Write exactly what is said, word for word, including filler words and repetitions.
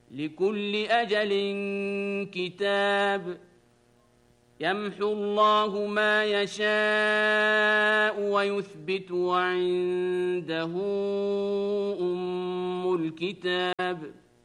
لكل أجل كتاب يمحو الله ما يشاء ويثبت وعنده أم الكتاب